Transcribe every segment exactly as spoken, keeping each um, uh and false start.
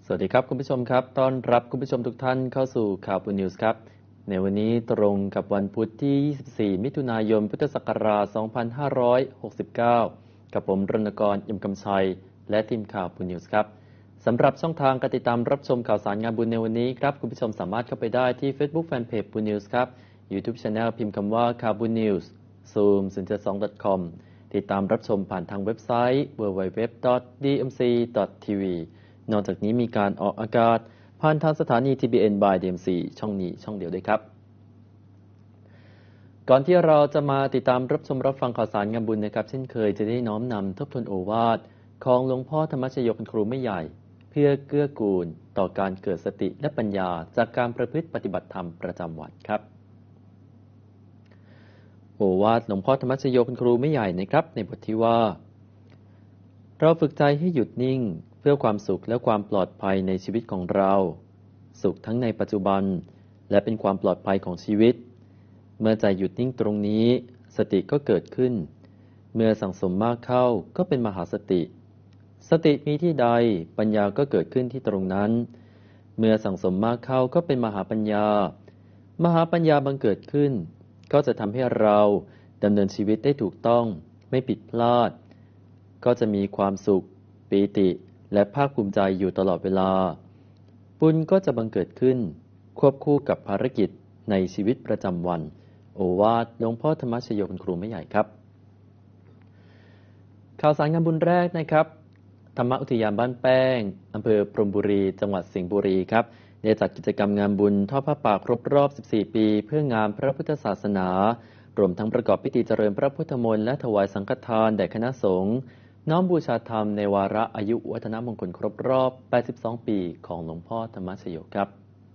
สวัสดีครับคุณผู้ชมครับต้อนรับคุณผู้ชมทุกท่านเข้าสู่ข่าวปูนิวส์ครับในวันนี้ตรงกับวันพุธที่ยี่สิบสี่มิถุนายนพุทธศักราชสองพันห้าร้อยหกสิบเก้ากับผมรณกรอิ่มกำชัยและทีมข่าวปูนิวส์ครับสำหรับช่องทางการติดตามรับชมข่าวสารงานบุญในวันนี้ครับคุณผู้ชมสามารถเข้าไปได้ที่ Facebook Fanpage ปูนิวส์ครับ YouTube Channel พิมพ์คำว่าข่าวปูนิวส์ ซูม ศูนย์ เจ็ด สอง ดอท คอม ติดตามรับชมผ่านทางเว็บไซต์ ดับเบิลยู ดับเบิลยู ดับเบิลยู ดอท ดี เอ็ม ซี ดอท ที วี นอกจากนี้มีการออกอากาศผ่านทางสถานี ที บี เอ็น by ดี เอ็ม ซี ช่องนี้ช่องเดียวด้วยครับก่อนที่เราจะมาติดตามรับชมรับฟังข่าวสารงานบุญนะครับเช่นเคยจะได้น้อมนำทบทวนโอวาทของหลวงพ่อธรรมชโยคุณครูไม่ใหญ่เพื่อเกื้อกูลต่อการเกิดสติและปัญญาจากการประพฤติปฏิบัติธรรมประจำวันครับโอวาทหลวงพ่อธรรมชโยคุณครูไม่ใหญ่นะครับในบทที่ว่าเราฝึกใจให้หยุดนิ่งเพื่อความสุขและความปลอดภัยในชีวิตของเราสุขทั้งในปัจจุบันและเป็นความปลอดภัยของชีวิตเมื่อใจหยุดนิ่งตรงนี้สติก็เกิดขึ้นเมื่อสั่งสมมากเข้าก็เป็นมหาสติสติมีที่ใดปัญญาก็เกิดขึ้นที่ตรงนั้นเมื่อสั่งสมมากเข้าก็เป็นมหาปัญญามหาปัญญาบังเกิดขึ้นก็จะทำให้เราดำเนินชีวิตได้ถูกต้องไม่ผิดพลาดก็จะมีความสุขปีติและภาคภูมิใจอยู่ตลอดเวลาบุญก็จะบังเกิดขึ้นควบคู่กับภารกิจในชีวิตประจำวันโอวาทหลวงพ่อธรรมชโยคุณครูไม่ใหญ่ครับข่าวสารงานบุญแรกนะครับธรรมอุทยานบ้านแป้งอำเภอพรหมบุรีจังหวัดสิงห์บุรีครับได้จัดกิจกรรมงานบุญทอดผ้าป่าครบรอบสิบสี่ปีเพื่องานพระพุทธศาสนารวมทั้งประกอบพิธีเจริญพระพุทธมนต์และถวายสังฆทานแด่คณะสงฆ์น้อมบูชาธรรมในวาระอายุวัฒนมงคลครบรอบแปดสิบสองปีของหลวงพ่อธรรมชโยครับ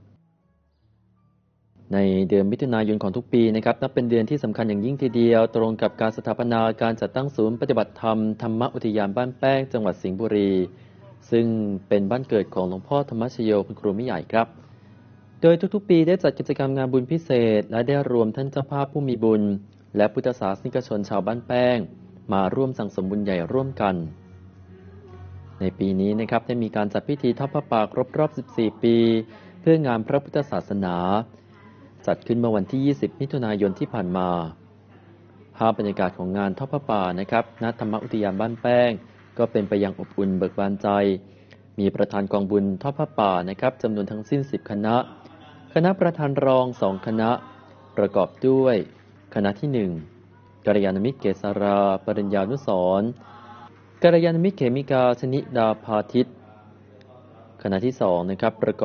ในเดือนมิถุนายนของทุกปีนะครับนับเป็นเดือนที่สำคัญอย่างยิ่งทีเดียวตรงกับการสถาปนาการจัดตั้งศูนย์ปฏิบัติธรรมธรรมอุทยานบ้านแป้งจังหวัดสิงห์บุรีซึ่งเป็นบ้านเกิดของหลวงพ่อธรรมชโยคุณครูไม่ใหญ่ครับโดยทุกๆปีได้จัดกิจกรรมงานบุญพิเศษและได้รวมท่านเจ้าภาพผู้มีบุญและพุทธศาสนิกชนชาวบ้านแป้งมาร่วมสั่งสมบุญใหญ่ร่วมกันในปีนี้นะครับได้มีการจัดพิธีทอดผ้าป่าครบรอบสิบสี่ปีเพื่องานพระพุทธศาสนาจัดขึ้นเมื่อวันที่ยี่สิบมิถุนายนที่ผ่านมาภาพบรรยากาศของงานทอดผ้าป่านะครับณธรรมอุทยานบ้านแป้งก็เป็นไปอย่างอบอุ่นเบิกบานใจมีประธานกองบุญทอดผ้าป่านะครับจำนวนทั้งสิ้นสิบคณะคณะประธานรองสองคณะประกอบด้วยคณะที่หนึ่งกัลยาณมิตรเกษราปริญญานุสรณ์กัลยาณมิตรเขมิกาชนิดาภาทิตคณะที่สองนะครับประกอบ